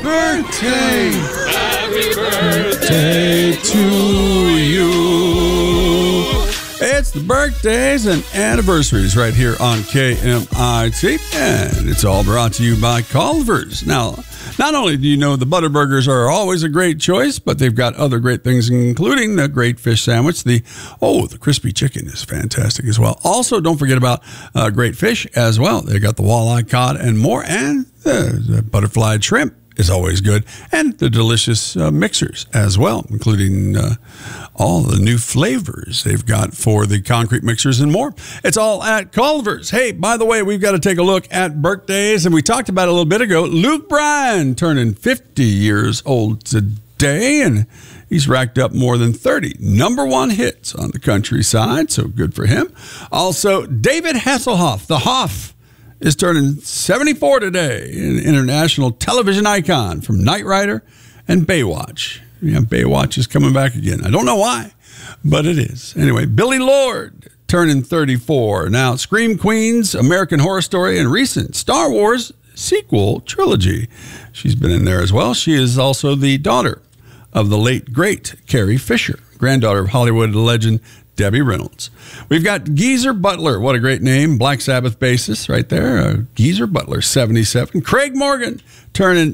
birthday. Happy birthday to you. It's the birthdays and anniversaries right here on KMIT, and it's all brought to you by Culver's. Now, not only do you know the Butterburgers are always a great choice, but they've got other great things, including the great fish sandwich. The crispy chicken is fantastic as well. Also, don't forget about great fish as well. They got the walleye, cod, and more, and the butterfly shrimp is always good, and the delicious mixers as well, including all the new flavors they've got for the concrete mixers and more. It's all at Culver's. Hey, by the way, we've got to take a look at birthdays, and we talked about it a little bit ago. Luke Bryan turning 50 years old today, and he's racked up more than 30 number one hits on the countryside, so good for him. Also, David Hasselhoff, the Hoff, is turning 74 today, an international television icon from Knight Rider and Baywatch. Yeah, Baywatch is coming back again. I don't know why, but it is. Anyway, Billie Lourd turning 34. Now, Scream Queens, American Horror Story, and recent Star Wars sequel trilogy. She's been in there as well. She is also the daughter of the late, great Carrie Fisher, granddaughter of Hollywood legend Debbie Reynolds. We've got Geezer Butler. What a great name. Black Sabbath bassist right there. Geezer Butler, 77. Craig Morgan turning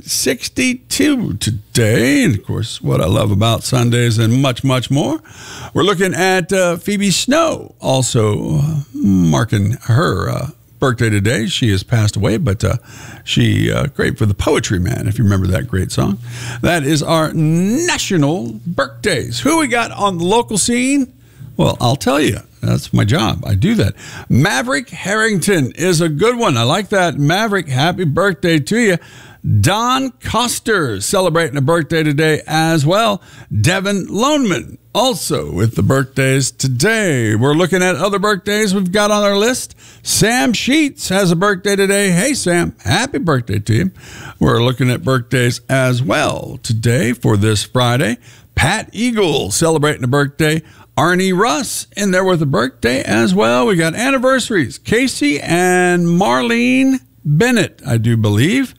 62 today. And, of course, what I love about Sundays and much, much more. We're looking at Phoebe Snow, also marking her birthday today. She has passed away, but she great for the Poetry Man, if you remember that great song. That is our national birthdays. Who we got on the local scene? Well, I'll tell you. That's my job. I do that. Maverick Harrington is a good one. I like that. Maverick, happy birthday to you. Don Coster celebrating a birthday today as well. Devin Loneman also with the birthdays today. We're looking at other birthdays we've got on our list. Sam Sheets has a birthday today. Hey, Sam, happy birthday to you. We're looking at birthdays as well today for this Friday. Pat Eagle celebrating a birthday. Arnie Russ in there with a birthday as well. We got anniversaries. Casey and Marlene Bennett, I do believe.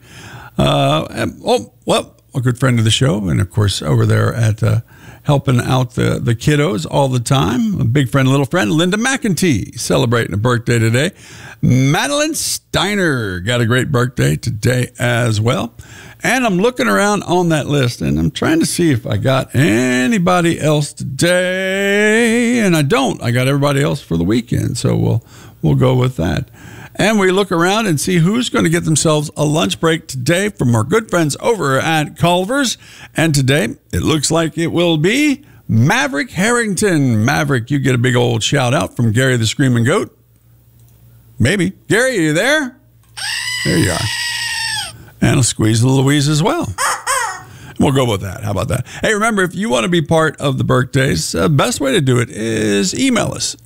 A good friend of the show. And, of course, over there at helping out the kiddos all the time. A big friend, little friend, Linda McEntee, celebrating a birthday today. Madeline Steiner got a great birthday today as well. And I'm looking around on that list, and I'm trying to see if I got anybody else today. And I don't. I got everybody else for the weekend, so we'll go with that. And we look around and see who's going to get themselves a lunch break today from our good friends over at Culver's. And today, it looks like it will be Maverick Harrington. Maverick, you get a big old shout out from Gary the Screaming Goat. Maybe. Gary, are you there? There you are. And I'll squeeze the Louise as well. We'll go with that. How about that? Hey, remember, if you want to be part of the birthdays, the best way to do it is email us